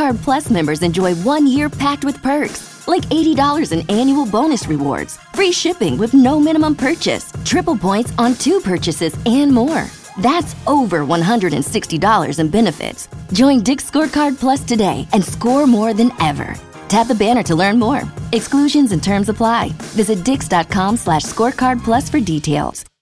ScoreCard Plus members enjoy 1 year packed with perks, like $80 in annual bonus rewards, free shipping with no minimum purchase, triple points on 2 purchases, and more. That's over $160 in benefits. Join Dick's ScoreCard Plus today and score more than ever. Tap the banner to learn more. Exclusions and terms apply. Visit dix.com/scorecard plus for details.